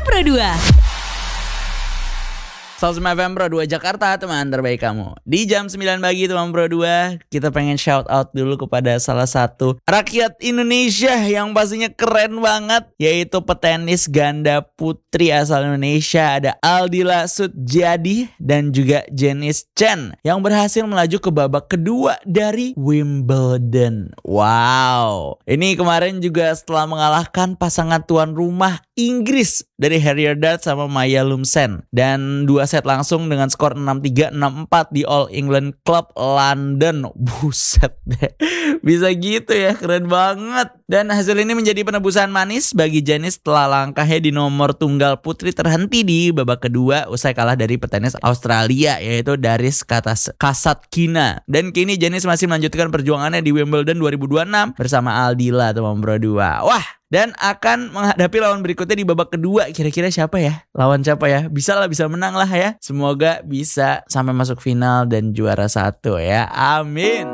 Pro 2. 105 FM Pro 2 Jakarta, teman terbaik kamu. Di jam 9 pagi teman Pro 2, kita pengen shout out dulu kepada salah satu rakyat Indonesia yang pastinya keren banget, yaitu petenis ganda putri asal Indonesia. Ada Aldila Sudjadi dan juga Janice Chen yang berhasil melaju ke babak kedua dari Wimbledon. Wow. Ini kemarin juga setelah mengalahkan pasangan tuan rumah Inggris dari Harrier Dart sama Maya Lumsen, dan 2 set langsung dengan skor 6-3, 6-4 di All England Club London. Buset deh, bisa gitu ya, keren banget. Dan hasil ini menjadi penebusan manis bagi Janice setelah langkahnya di nomor tunggal putri terhenti di babak kedua usai kalah dari petenis Australia yaitu Daris Kasatkina. Dan kini Janice masih melanjutkan perjuangannya di Wimbledon 2026 bersama Aldila teman Pro 2. Wah, dan akan menghadapi lawan berikutnya di babak kedua. Kira-kira siapa ya? Lawan siapa ya? Bisa menang lah ya. Semoga bisa sampai masuk final dan juara 1 ya. Amin.